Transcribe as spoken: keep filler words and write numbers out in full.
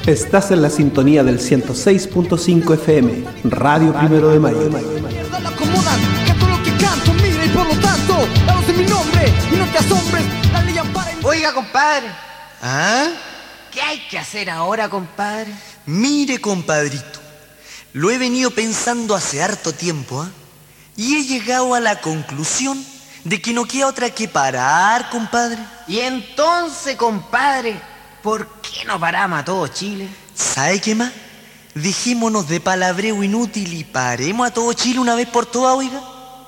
Estás en la sintonía del ciento seis punto cinco F M, Radio Primero de Mayo. Oiga, compadre. ¿Ah? ¿Qué hay que hacer ahora, compadre? Mire, compadrito, lo he venido pensando hace harto tiempo, ¿ah? Y he llegado a la conclusión de que no queda otra que parar, compadre. Y entonces, compadre, ¿por qué no paramos a todo Chile? ¿Sabe qué más? Dejémonos de palabreo inútil y paremos a todo Chile una vez por todas, oiga.